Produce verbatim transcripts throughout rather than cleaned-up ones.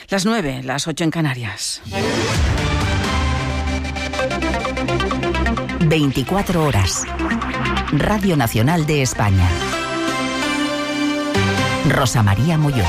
Las nueve, las ocho en Canarias. veinticuatro horas. Radio Nacional de España. Rosa María Molló.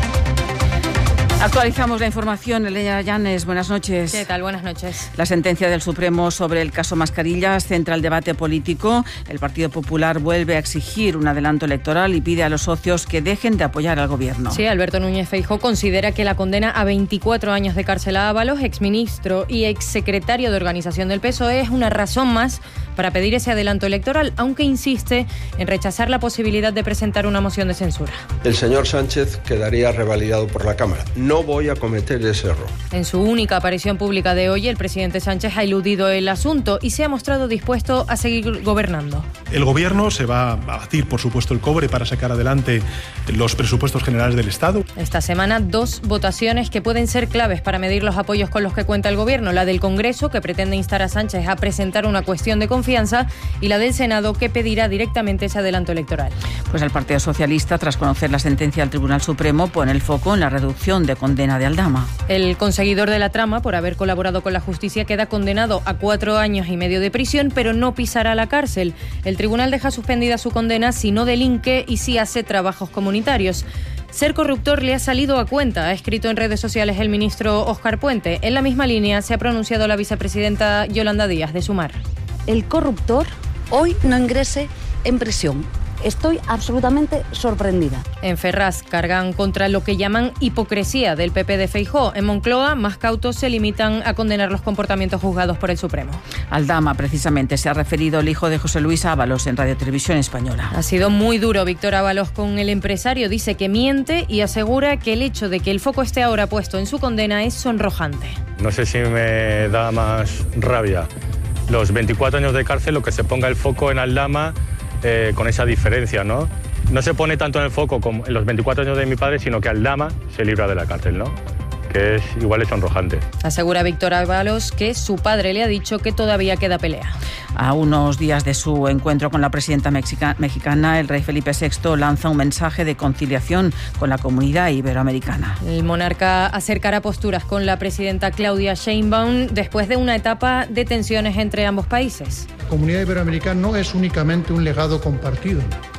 Actualizamos la información. Elena Llanes, buenas noches. ¿Qué tal? Buenas noches. La sentencia del Supremo sobre el caso Mascarillas centra el debate político. El Partido Popular vuelve a exigir un adelanto electoral y pide a los socios que dejen de apoyar al Gobierno. Sí, Alberto Núñez Feijóo considera que la condena a veinticuatro años de cárcel a Ábalos, exministro y exsecretario de Organización del P S O E, es una razón más para pedir ese adelanto electoral, aunque insiste en rechazar la posibilidad de presentar una moción de censura. El señor Sánchez quedaría revalidado por la Cámara. No voy a cometer ese error. En su única aparición pública de hoy, el presidente Sánchez ha eludido el asunto y se ha mostrado dispuesto a seguir gobernando. El Gobierno se va a batir, por supuesto, el cobre para sacar adelante los presupuestos generales del Estado. Esta semana, dos votaciones que pueden ser claves para medir los apoyos con los que cuenta el Gobierno. La del Congreso, que pretende instar a Sánchez a presentar una cuestión de confianza, y la del Senado, que pedirá directamente ese adelanto electoral. Pues el Partido Socialista, tras conocer la sentencia del Tribunal Supremo, pone el foco en la reducción de condena de Aldama. El conseguidor de la trama, por haber colaborado con la justicia, queda condenado a cuatro años y medio de prisión, pero no pisará la cárcel. El tribunal deja suspendida su condena si no delinque y si hace trabajos comunitarios. Ser corruptor le ha salido a cuenta, ha escrito en redes sociales el ministro Óscar Puente. En la misma línea se ha pronunciado la vicepresidenta Yolanda Díaz, de Sumar. El corruptor hoy no ingrese en prisión. Estoy absolutamente sorprendida. En Ferraz cargan contra lo que llaman hipocresía del P P de Feijóo. En Moncloa, más cautos se limitan a condenar los comportamientos juzgados por el Supremo. Aldama, precisamente, se ha referido el hijo de José Luis Ábalos en Radio Televisión Española. Ha sido muy duro Víctor Ábalos con el empresario. Dice que miente y asegura que el hecho de que el foco esté ahora puesto en su condena es sonrojante. No sé si me da más rabia los veinticuatro años de cárcel o que se ponga el foco en Aldama. Eh, con esa diferencia, ¿no? No se pone tanto en el foco como en los veinticuatro años de mi padre, sino que Aldama se libra de la cárcel, ¿no? Que es igual es sonrojante. Asegura Víctor Ábalos que su padre le ha dicho que todavía queda pelea. A unos días de su encuentro con la presidenta mexica- mexicana, el rey Felipe sexto lanza un mensaje de conciliación con la comunidad iberoamericana. El monarca acercará posturas con la presidenta Claudia Sheinbaum después de una etapa de tensiones entre ambos países. La comunidad iberoamericana no es únicamente un legado compartido,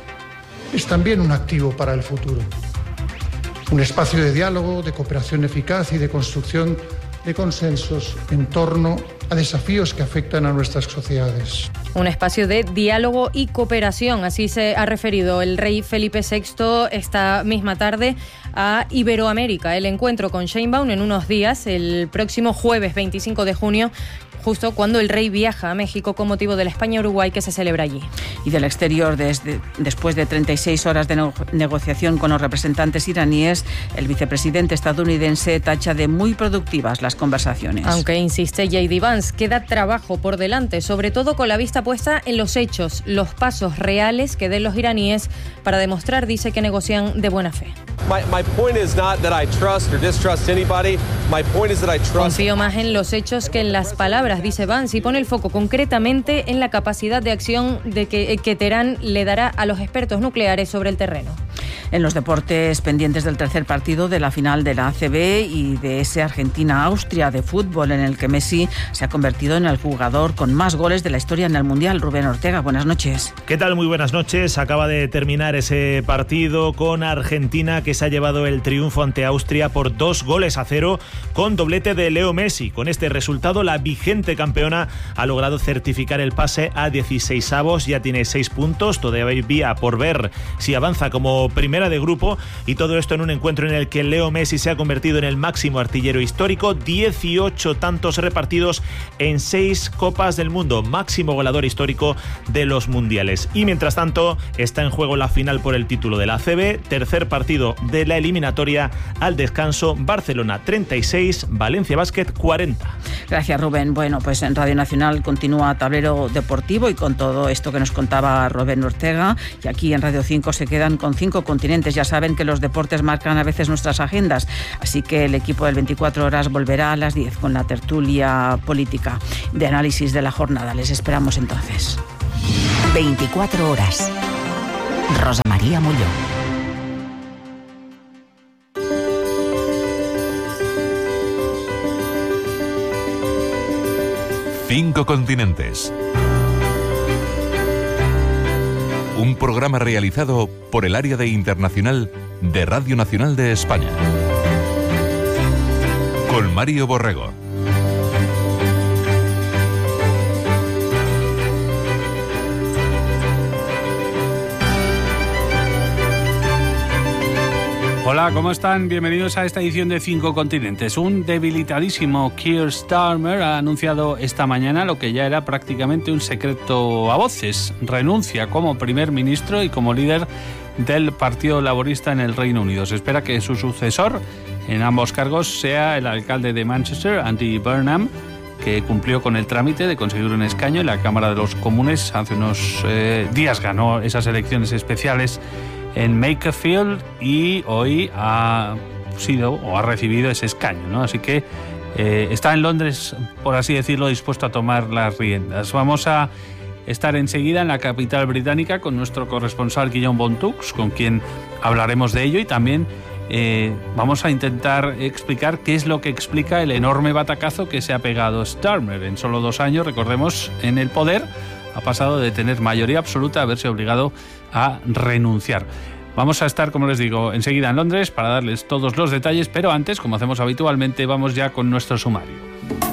es también un activo para el futuro. Un espacio de diálogo, de cooperación eficaz y de construcción de consensos en torno a desafíos que afectan a nuestras sociedades. Un espacio de diálogo y cooperación, así se ha referido el rey Felipe sexto esta misma tarde a Iberoamérica. El encuentro con Sheinbaum en unos días, el próximo jueves veinticinco de junio, justo cuando el rey viaja a México con motivo de la España-Uruguay que se celebra allí. Y del exterior, desde, después de treinta y seis horas de no, negociación con los representantes iraníes, el vicepresidente estadounidense tacha de muy productivas las conversaciones. Aunque insiste J D Vance, queda trabajo por delante, sobre todo con la vista puesta en los hechos, los pasos reales que den los iraníes para demostrar, dice, que negocian de buena fe. My, my point is not that I trust or distrust anybody. My point is that I trust. Confío más en los hechos que en las palabras, dice Vance, y pone el foco concretamente en la capacidad de acción de que, que Teherán le dará a los expertos nucleares sobre el terreno. En los deportes, pendientes del tercer partido de la final de la A C B y de ese Argentina-Austria de fútbol en el que Messi se ha convertido en el jugador con más goles de la historia en el Mundial. Rubén Ortega, buenas noches. ¿Qué tal? Muy buenas noches. Acaba de terminar ese partido con Argentina, que se ha llevado el triunfo ante Austria por dos goles a cero con doblete de Leo Messi. Con este resultado, la vigente campeona ha logrado certificar el pase a dieciseisavos, ya tiene seis puntos, todavía por ver si avanza como primera de grupo, y todo esto en un encuentro en el que Leo Messi se ha convertido en el máximo artillero histórico, dieciocho tantos repartidos en seis Copas del Mundo, máximo goleador histórico de los mundiales. Y mientras tanto está en juego la final por el título de la A C B, tercer partido de la eliminatoria al descanso, Barcelona treinta y seis, Valencia Basket cuarenta. Gracias, Rubén. Bueno, pues en Radio Nacional continúa Tablero Deportivo y con todo esto que nos contaba Rubén Ortega, y aquí en Radio cinco se quedan con cinco continentes. Ya saben que los deportes marcan a veces nuestras agendas, así que el equipo del veinticuatro horas volverá a las diez con la tertulia política de análisis de la jornada. Les esperamos entonces. veinticuatro horas. Rosa María Molló. Cinco continentes. Un programa realizado por el área de internacional de Radio Nacional de España. Con Mario Borrego. Hola, ¿cómo están? Bienvenidos a esta edición de Cinco Continentes. Un debilitadísimo Keir Starmer ha anunciado esta mañana lo que ya era prácticamente un secreto a voces. Renuncia como primer ministro y como líder del Partido Laborista en el Reino Unido. Se espera que su sucesor en ambos cargos sea el alcalde de Manchester, Andy Burnham, que cumplió con el trámite de conseguir un escaño en la Cámara de los Comunes. Hace unos eh, días ganó esas elecciones especiales en Makerfield y hoy ha sido o ha recibido ese escaño, ¿no? Así que eh, está en Londres, por así decirlo, dispuesto a tomar las riendas. Vamos a estar enseguida en la capital británica con nuestro corresponsal Guillaume Bontux, con quien hablaremos de ello, y también eh, vamos a intentar explicar qué es lo que explica el enorme batacazo que se ha pegado Starmer. En solo dos años, recordemos, en el poder, ha pasado de tener mayoría absoluta a verse obligado a renunciar. Vamos a estar, como les digo, enseguida en Londres para darles todos los detalles, pero antes, como hacemos habitualmente, vamos ya con nuestro sumario.